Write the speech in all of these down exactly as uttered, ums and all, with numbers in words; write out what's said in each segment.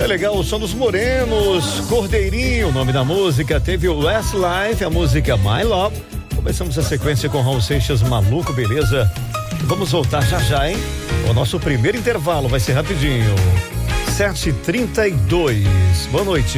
É legal, o som dos Morenos, Cordeirinho, o nome da música, teve o Westlife, a música My Love. Começamos a sequência com Raul Seixas, Maluco, beleza? Vamos voltar já já, hein? O nosso primeiro intervalo vai ser rapidinho. sete e trinta e dois. Boa noite.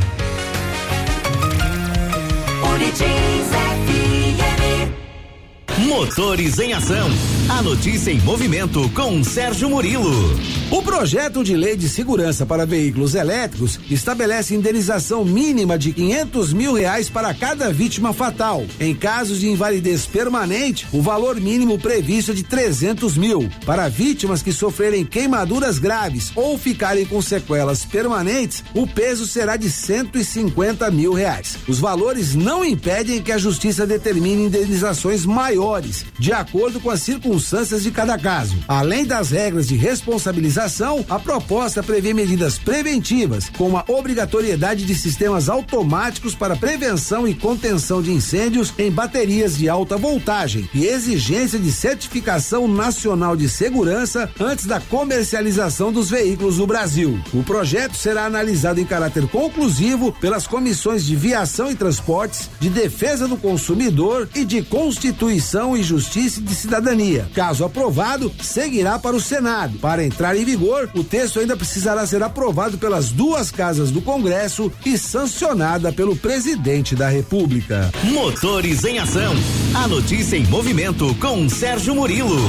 Motores em Ação. A notícia em movimento com Sérgio Murilo. O projeto de lei de segurança para veículos elétricos estabelece indenização mínima de quinhentos mil reais para cada vítima fatal. Em casos de invalidez permanente, o valor mínimo previsto é de trezentos mil. Para vítimas que sofrerem queimaduras graves ou ficarem com sequelas permanentes, o peso será de cento e cinquenta mil reais. Os valores não impedem que a justiça determine indenizações maiores, de acordo com as circunstâncias de cada caso. Além das regras de responsabilização, a proposta prevê medidas preventivas, como a obrigatoriedade de sistemas automáticos para prevenção e contenção de incêndios em baterias de alta voltagem e exigência de certificação nacional de segurança antes da comercialização dos veículos no Brasil. O projeto será analisado em caráter conclusivo pelas comissões de Viação e Transportes, de Defesa do Consumidor e de Constituição e Justiça e de Cidadania. Caso aprovado, seguirá para o Senado. Para entrar em vigor, o texto ainda precisará ser aprovado pelas duas casas do Congresso e sancionada pelo presidente da República. Motores em Ação. A notícia em movimento com Sérgio Murilo.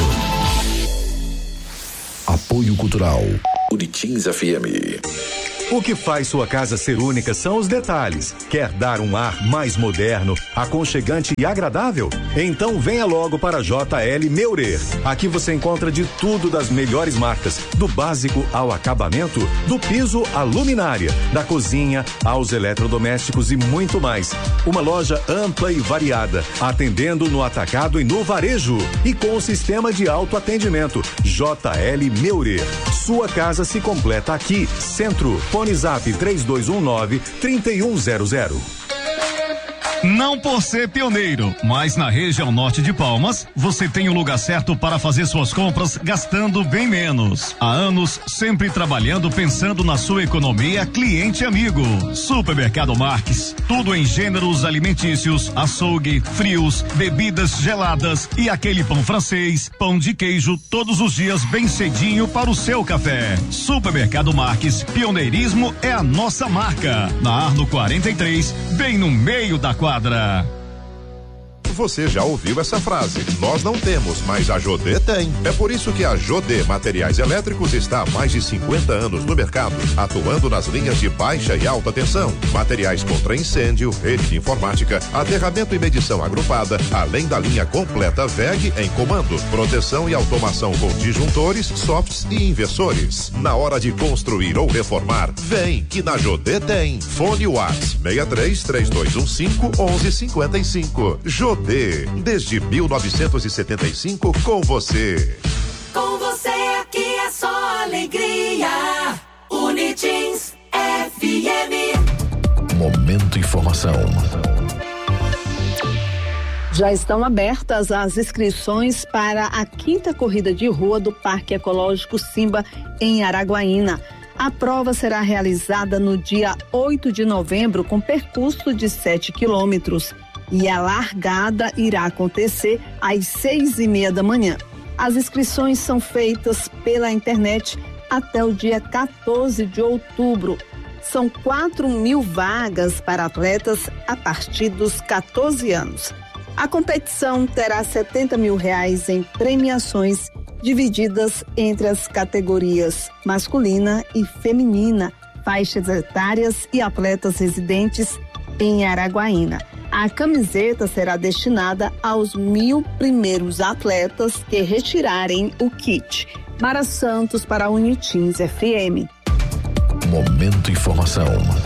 Apoio Cultural. Uritins F M. O que faz sua casa ser única são os detalhes. Quer dar um ar mais moderno, aconchegante e agradável? Então venha logo para a J L Meurer. Aqui você encontra de tudo das melhores marcas, do básico ao acabamento, do piso à luminária, da cozinha aos eletrodomésticos e muito mais. Uma loja ampla e variada, atendendo no atacado e no varejo e com o sistema de autoatendimento. J L Meurer. Sua casa se completa aqui. Centro. Fone Zap três dois um nove, três um zero zero. Não por ser pioneiro, mas na região norte de Palmas, você tem o lugar certo para fazer suas compras gastando bem menos. Há anos, sempre trabalhando pensando na sua economia, cliente amigo. Supermercado Marques, tudo em gêneros alimentícios, açougue, frios, bebidas geladas e aquele pão francês, pão de queijo, todos os dias bem cedinho para o seu café. Supermercado Marques, pioneirismo é a nossa marca. Na Arno quarenta e três, bem no meio da quadra. Você já ouviu essa frase? Nós não temos, mas a Jodê tem. É por isso que a Jodê Materiais Elétricos está há mais de cinquenta anos no mercado, atuando nas linhas de baixa e alta tensão, materiais contra incêndio, rede de informática, aterramento e medição agrupada, além da linha completa V E G em comando, proteção e automação com disjuntores, softs e inversores. Na hora de construir ou reformar, vem que na Jodê tem. Fone Whats seis três, três dois um cinco, um um cinco cinco. Jodê, desde mil novecentos e setenta e cinco com você. Com você aqui é só alegria. Unitins F M. Momento Informação. Já estão abertas as inscrições para a quinta corrida de rua do Parque Ecológico Simba em Araguaína. A prova será realizada no dia oito de novembro com percurso de sete quilômetros. E a largada irá acontecer às seis e meia da manhã. As inscrições são feitas pela internet até o dia quatorze de outubro. São quatro mil vagas para atletas a partir dos quatorze anos. A competição terá setenta mil reais em premiações divididas entre as categorias masculina e feminina, faixas etárias e atletas residentes em Araguaína. A camiseta será destinada aos mil primeiros atletas que retirarem o kit. Mara Santos para a Unitins F M. Momento Informação.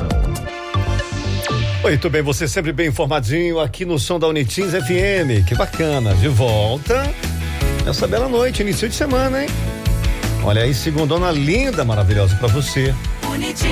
Muito bem, você sempre bem informadinho aqui no som da Unitins F M. Que bacana, de volta nessa bela noite, início de semana, hein? Olha aí, segundona linda, maravilhosa pra você. Unitins.